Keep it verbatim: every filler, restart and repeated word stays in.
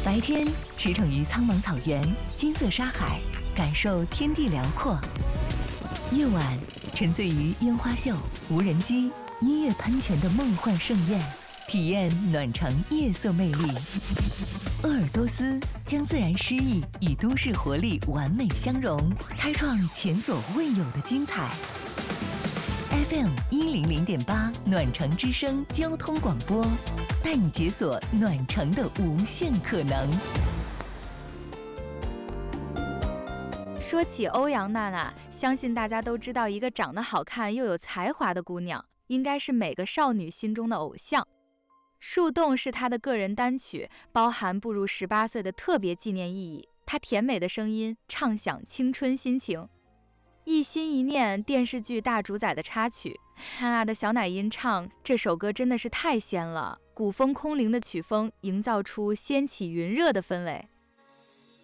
白天驰骋于苍茫草原、金色沙海，感受天地辽阔；夜晚沉醉于烟花秀、无人机、音乐喷泉的梦幻盛宴，体验暖城夜色魅力。鄂尔多斯将自然诗意与都市活力完美相融，开创前所未有的精彩。F M 一零零点八暖城之声交通广播，带你解锁暖城的无限可能。 说起欧阳娜娜，相信大家都知道一个长得好看又有才华的姑娘，应该是每个少女心中的偶像。树洞是她的个人单曲，包含步入十八岁的特别纪念意义。她甜美的声音唱响青春心情。一心一念电视剧大主宰的插曲，娜娜的小奶音唱这首歌真的是太仙了，古风空灵的曲风营造出掀起云热的氛围。